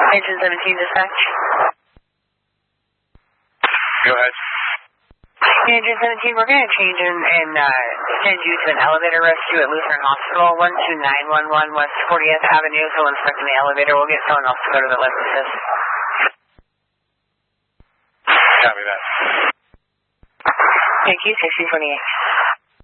Engine 17 dispatch. Go ahead. Engine 17, we're going to change and send you to an elevator rescue at Lutheran Hospital, 12911 West 40th Avenue. So when stuck in the elevator, we'll get someone else to go to the lift assist. Copy that. Thank you, 6028.